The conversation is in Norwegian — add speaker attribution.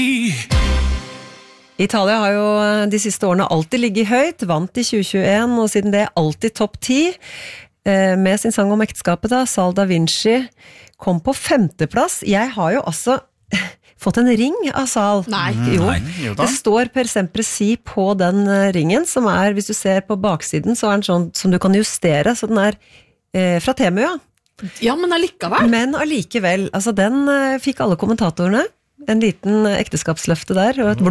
Speaker 1: Italia har jo de siste årene alltid ligget høyt, vant i 2021, og siden det alltid topp 10. Med sin sang om ekteskapet da, Sal da Vinci kom på 5. plass. Jeg har jo også fått en ring av Sal.
Speaker 2: Nei.
Speaker 1: Jo,
Speaker 3: jo da.
Speaker 1: det står per sempre si på den ringen, som hvis du ser på baksiden, så den sånn som du kan justere, så den fra Temu, ja.
Speaker 2: Ja, men allikevel.
Speaker 1: Men allikevel, altså den fikk alle kommentatorene, en liten ekteskapsløfte der, og et